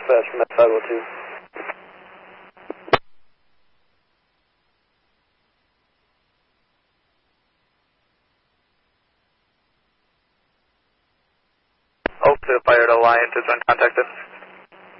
dispatch from that 502. Oak 2, Fire Alliance has been contacted.